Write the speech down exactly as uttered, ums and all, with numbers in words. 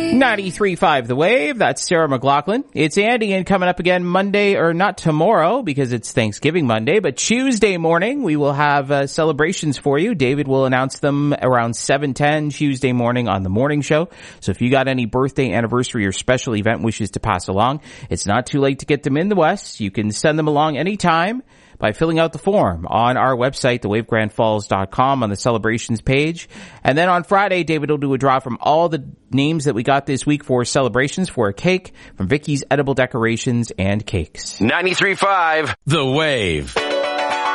ninety-three point five The Wave. That's Sarah McLachlan. It's Andy, and coming up again Monday, or not tomorrow because it's Thanksgiving Monday, but Tuesday morning we will have uh, celebrations for you. David will announce them around seven ten Tuesday morning on the morning show. So if you got any birthday, anniversary, or special event wishes to pass along, it's not too late to get them in the West. You can send them along anytime by filling out the form on our website, the wave grand falls dot com, on the celebrations page. And then on Friday, David will do a draw from all the names that we got this week for celebrations for a cake from Vicky's Edible Decorations and Cakes. ninety-three point five The Wave.